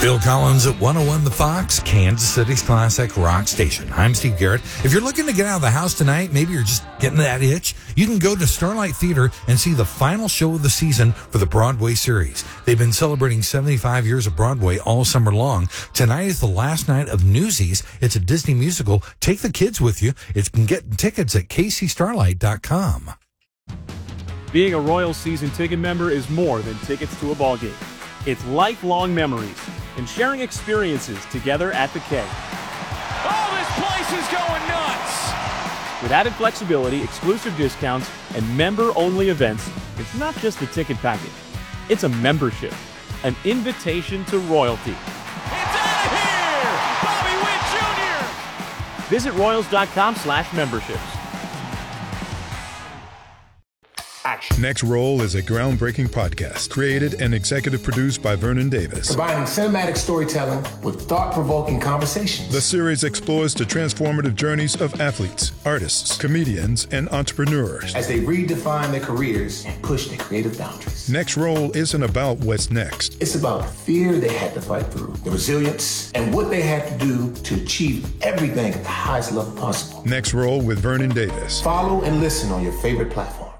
Phil Collins at 101 The Fox, Kansas City's classic rock station. I'm Steve Garrett. If you're looking to get out of the house tonight, maybe you're just getting that itch, you can go to Starlight Theater and see the final show of the season for the Broadway series. They've been celebrating 75 years of Broadway all summer long. Tonight is the last night of Newsies. It's a Disney musical. Take the kids with you. You can get tickets at kcstarlight.com. Being a Royals season ticket member is more than tickets to a ball game. It's lifelong memories and sharing experiences together at the K. Oh, this place is going nuts! With added flexibility, exclusive discounts, and member-only events, it's not just a ticket package. It's a membership, an invitation to royalty. It's out of here! Bobby Witt Jr.! Visit royals.com/memberships. Next Roll is a groundbreaking podcast created and executive produced by Vernon Davis. Combining cinematic storytelling with thought-provoking conversations. The series explores the transformative journeys of athletes, artists, comedians, and entrepreneurs as they redefine their careers and push their creative boundaries. Next Roll isn't about what's next. It's about the fear they had to fight through, the resilience, and what they had to do to achieve everything at the highest level possible. Next Roll with Vernon Davis. Follow and listen on your favorite platform.